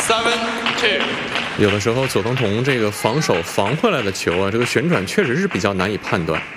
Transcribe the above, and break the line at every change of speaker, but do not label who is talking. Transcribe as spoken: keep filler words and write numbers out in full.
seven two。
有的时候左宗彤这个防守防回来的球啊，这个旋转确实是比较难以判断。